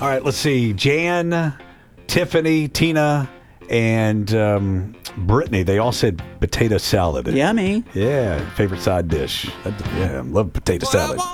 All right, let's see. Jan, Tiffany, Tina, and Brittany, they all said potato salad. Yummy. Yeah, favorite side dish. Yeah, I love potato salad.